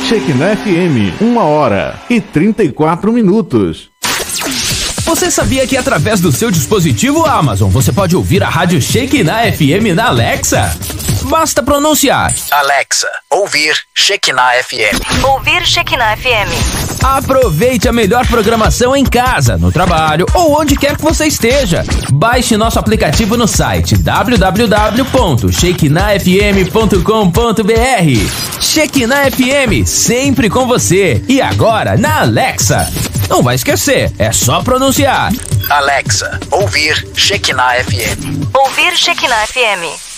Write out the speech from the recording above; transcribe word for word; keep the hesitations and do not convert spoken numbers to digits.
Shekinah F M, uma hora e trinta e quatro minutos. Você sabia que através do seu dispositivo Amazon você pode ouvir a rádio Shekinah F M na Alexa? Basta pronunciar: Alexa, ouvir Shekinah F M. Ouvir Shekinah F M. Aproveite a melhor programação em casa, no trabalho ou onde quer que você esteja. Baixe nosso aplicativo no site w w w ponto shekinah f m ponto com ponto b r. Shekinah F M, sempre com você. E agora na Alexa. Não vai esquecer, é só pronunciar: Alexa, ouvir Shekinah F M. Ouvir Shekinah F M.